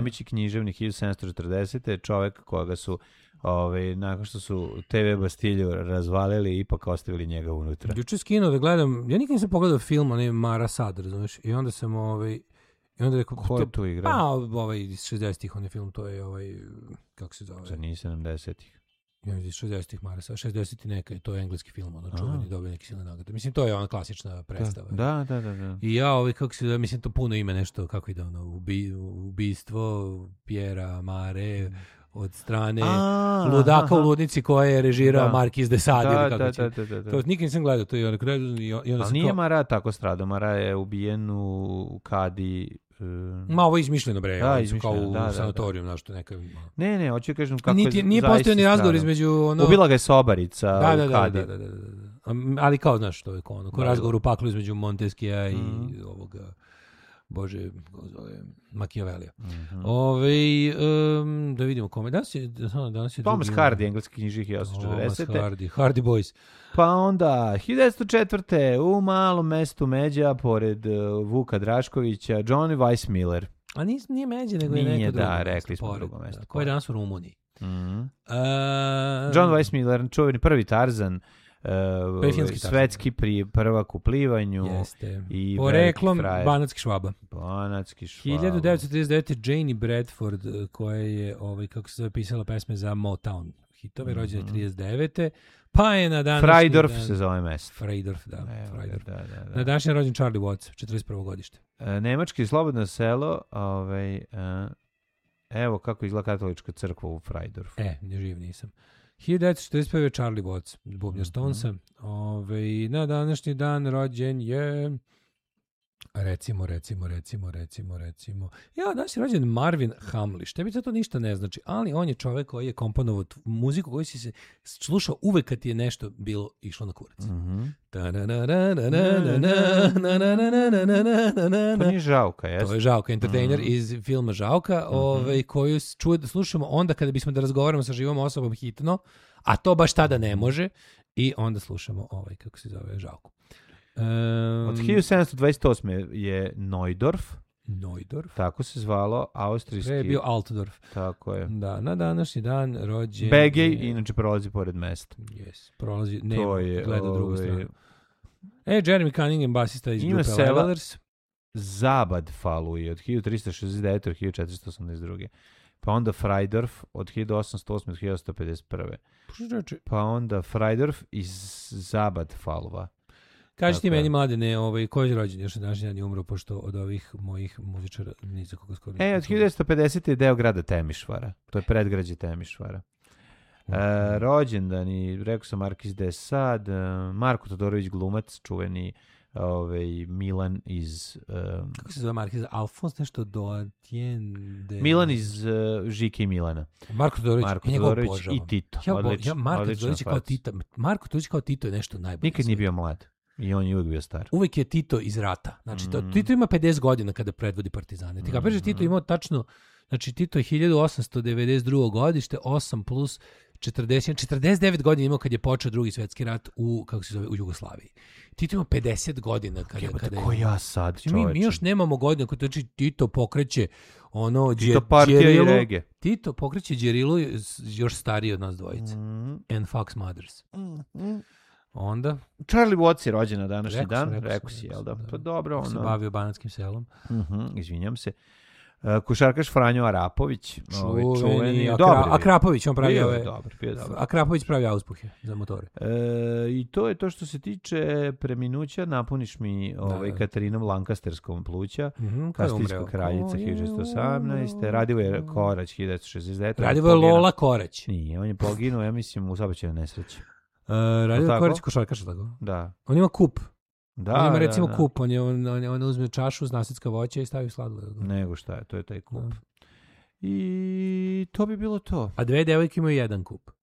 Tomić i književnik 1740. Čovek koga su nakon što su TV Bastilju razvalili, ipak ostavili njega unutra. Juče skinuo da gledam, ja nikad nisam pogledao film, onaj Mara Sad, razumiješ, i onda sam i onda rekao, ko tu igra? Pa, iz 60-ih, onaj film, to je kako se zove? Zar nije 70-ih? Ja, iz 60-ih Mara Sad, 60-ih neka, to je engleski film, čuveni, dobio neki silne nagrade. Mislim, to je ona klasična predstava. Da. I ja, kako se zove, mislim, to puno ime nešto, kako ide ubistvo Pjera Mare, od strane ludaka u ludnici koja je režirao Marquis de Sade. To nikad nisam gledao. To je ali nije Mara tako stradao. Mara je ubijen u Kadi. Ovo je izmišljeno, bre. Kao u sanatoriju, nešto neka. Ne, hoću kažem kako je nije postojao ni razgovor između... Ubila ga je sobarica u Kadi. Da. Ali kao, znaš, to je kao razgovor u paklu između Montesquieua i ovoga... Bože, Machiavellija. Da vidimo kome. Danas je Thomas Hardy, engleski knjižnik 1840. Hardy Boys. Pa onda, 1904. u malom mestu Međa, pored Vuka Draškovića, Johnny Weissmiller. A nije Međa, nego je neko drugo. Da, rekli smo drugo mesto. Ko je danas u Rumuniji? John Weissmiller, čuveni prvi Tarzan, svetski prvak u plivanju. Jeste. Poreklom Banatski Švaba. 1939. Janie Bradford, koja je kako se zove, pisala pesme za Motown hitove, rođena 39. Pa je na današnji Freidorf se zove mesto. Freidorf, da. Na današnji je rođen Charlie Watts, 41. godište. Nemački slobodno selo, evo kako izgleda katolička crkva u Freidorfu. Ne živ nisam. 1945. Charlie Watts, bubnjar Stonesa. Na današnji dan rođen je... Recimo. Ja, danas je rođen Marvin Hamliš. Tebi to ništa ne znači, ali on je čovek koji je komponovao muziku koji si se slušao uvek kad ti je nešto bilo išlo na kurac. To nije Žauka, jeste? To je Žauka, entertainer iz filma Žauka, koju slušamo onda kada bismo da razgovaramo sa živom osobom hitno, a to baš tada ne može, i onda slušamo kako se zove, Žauku. Od 1728. je Neudorf, tako se zvalo, austrijski. Pre je bio Altdorf. Tako je. Da, na današnji dan rođen... Begej, inače prolazi pored mesta. Yes, prolazi, gleda drugu stranu. Jeremy Cunningham, basista iz grupe Levelers. Zabad faluje od 1369. do 1482. Pa onda Freidorf od 1808. do 1851. Pa onda Freidorf iz Zabad falova. Kaži ti meni, Mladene, koji je rođen još na današnji dan je umro, pošto od ovih mojih muzičara ni za koga skoro... od 1950. je deo grada Temišvara. To je predgrađe Temišvara. Rođendani, rekao sam Marquis de Sade, Marko Todorović glumac, čuveni Milan iz... Kako se zove Marquis? Alfons nešto Doatiende... Milan iz Žike i Milana. Marko Todorović i Tito. Marko Todorović kao Tito. Marko Todorović kao Tito je nešto najbolje. Nikad nije bio mlad. I on je uvijek bio star. Uvijek je Tito iz rata. Znači, Tito ima 50 godina kada predvodi Partizane. Ti kapiraš, Tito imao tačno... Znači, Tito je 1892. godište, 8 plus 49 godina imao kad je počeo drugi svjetski rat u Jugoslaviji. Tito ima 50 godina kada ko ja sad, čoveče. Mi još nemamo godina, znači Tito pokreće Tito partija i rege. Tito pokreće Đerilu još stariji od nas dvojice. And Fox Mothers. Onda? Charlie Watts je rođen na današnji dan. Rekao si, jel da? Pa dobro. Se bavio Banatskim selom. Izvinjam se. Košarkaš Franjo Arapović. Čuveni. Akrapović, on pravi Dobar. Akrapović pravi auspuhe za motore. I to je to što se tiče preminuća. Napuniš mi Katarinom Lancasterskom pluća. Kastilska kraljica 1618. Radivoje Korać 1969. Radivoje Lola Korać. Nije, on je poginuo, ja mislim, u saobraćajnoj nesreći. Radivoje Korać košarkaš, tako? Da. On ima kup. On ima recimo kup, on uzme čašu, nasitska voća i stavi sladoled. Nego šta je, to je taj kup. I to bi bilo to. A dve devojke imaju jedan kup.